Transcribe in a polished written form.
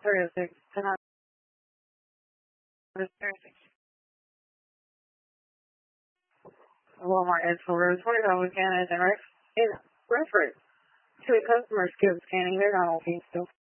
306. Walmart Edgefield Road, 25 Louisiana, in reference to a customer skip scanning. They're not on Kingsville.